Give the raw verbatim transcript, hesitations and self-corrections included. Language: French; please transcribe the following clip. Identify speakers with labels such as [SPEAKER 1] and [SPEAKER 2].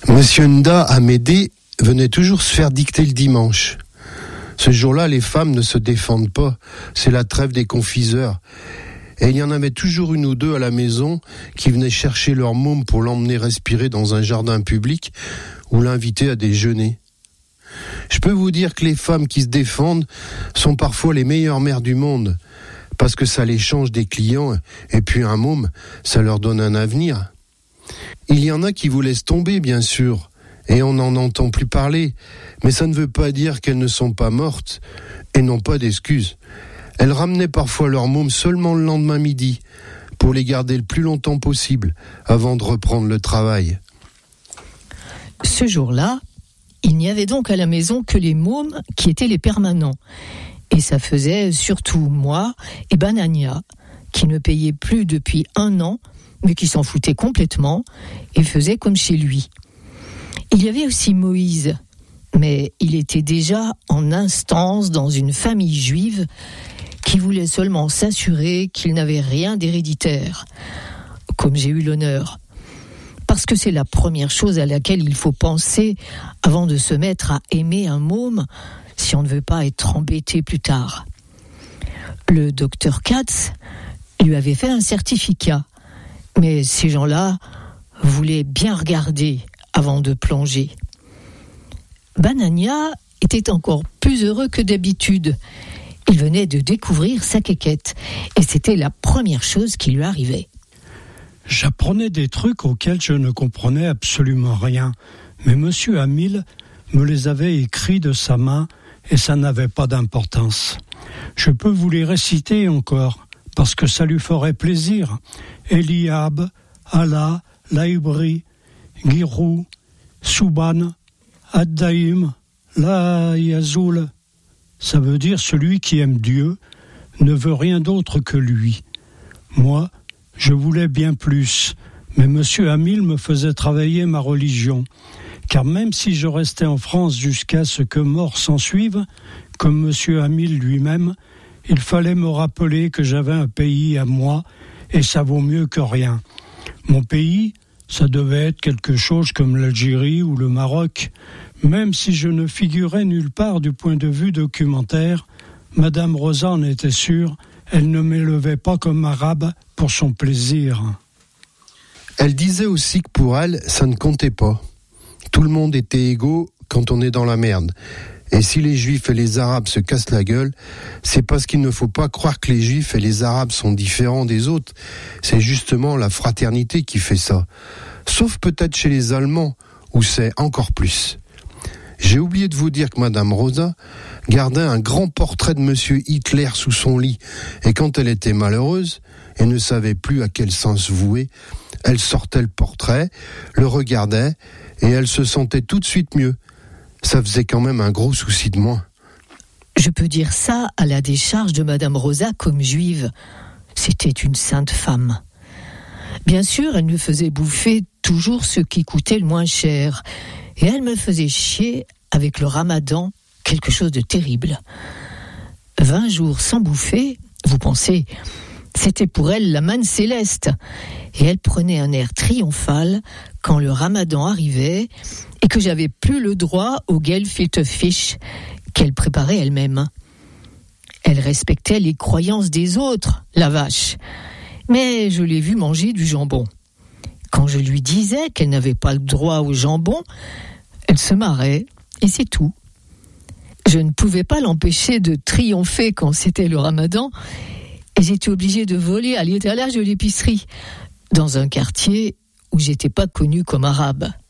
[SPEAKER 1] Monsieur Nda Amédée venait toujours se faire dicter le dimanche. Ce jour-là, les femmes ne se défendent pas. C'est la trêve des confiseurs. Et il y en avait toujours une ou deux à la maison qui venaient chercher leur môme pour l'emmener respirer dans un jardin public ou l'inviter à déjeuner. Je peux vous dire que les femmes qui se défendent sont parfois les meilleures mères du monde, parce que ça les change des clients, et puis un môme, ça leur donne un avenir. Il y en a qui vous laissent tomber, bien sûr, et on n'en entend plus parler, mais ça ne veut pas dire qu'elles ne sont pas mortes et n'ont pas d'excuses. Elles ramenaient parfois leurs mômes seulement le lendemain midi, pour les garder le plus longtemps possible, avant de reprendre le travail.
[SPEAKER 2] Ce jour-là, il n'y avait donc à la maison que les mômes qui étaient les permanents. Et ça faisait surtout moi et Banania, qui ne payait plus depuis un an, mais qui s'en foutait complètement et faisait comme chez lui. Il y avait aussi Moïse, mais il était déjà en instance dans une famille juive qui voulait seulement s'assurer qu'il n'avait rien d'héréditaire, comme j'ai eu l'honneur. Parce que c'est la première chose à laquelle il faut penser avant de se mettre à aimer un môme si on ne veut pas être embêté plus tard. Le docteur Katz lui avait fait un certificat, mais ces gens-là voulaient bien regarder avant de plonger. Banania était encore plus heureux que d'habitude. Il venait de découvrir sa quéquette, et c'était la première chose qui lui arrivait.
[SPEAKER 3] J'apprenais des trucs auxquels je ne comprenais absolument rien, mais Monsieur Hamil me les avait écrits de sa main et ça n'avait pas d'importance. Je peux vous les réciter encore, parce que ça lui ferait plaisir. Eliab, Allah, Laïbri, Girou, Souban, Addaïm, La Yazoul. Ça veut dire celui qui aime Dieu ne veut rien d'autre que lui. Moi, je voulais bien plus, mais Monsieur Hamil me faisait travailler ma religion. Car même si je restais en France jusqu'à ce que mort s'ensuive, comme Monsieur Hamil lui-même, il fallait me rappeler que j'avais un pays à moi, et ça vaut mieux que rien. Mon pays, ça devait être quelque chose comme l'Algérie ou le Maroc. Même si je ne figurais nulle part du point de vue documentaire, Madame Rosa en était sûre, elle ne m'élevait pas comme arabe pour son plaisir.
[SPEAKER 1] Elle disait aussi que pour elle, ça ne comptait pas. Tout le monde était égaux quand on est dans la merde. Et si les Juifs et les Arabes se cassent la gueule, c'est parce qu'il ne faut pas croire que les Juifs et les Arabes sont différents des autres. C'est justement la fraternité qui fait ça. Sauf peut-être chez les Allemands, où c'est encore plus. J'ai oublié de vous dire que Madame Rosa gardait un grand portrait de Monsieur Hitler sous son lit. Et quand elle était malheureuse et ne savait plus à quel sens vouer, elle sortait le portrait, le regardait, et elle se sentait tout de suite mieux. Ça faisait quand même un gros souci de moins.
[SPEAKER 2] Je peux dire ça à la décharge de Madame Rosa comme juive. C'était une sainte femme. Bien sûr, elle me faisait bouffer toujours ce qui coûtait le moins cher. Et elle me faisait chier avec le ramadan, quelque chose de terrible. Vingt jours sans bouffer, vous pensez, c'était pour elle la manne céleste. Et elle prenait un air triomphal quand le ramadan arrivait et que j'avais plus le droit au gefilte fish qu'elle préparait elle-même. Elle respectait les croyances des autres, la vache. Mais je l'ai vue manger du jambon. Quand je lui disais qu'elle n'avait pas le droit au jambon, elle se marrait, et c'est tout. Je ne pouvais pas l'empêcher de triompher quand c'était le ramadan, et j'étais obligée de voler à l'étalage de l'épicerie, dans un quartier où j'étais pas connue comme arabe.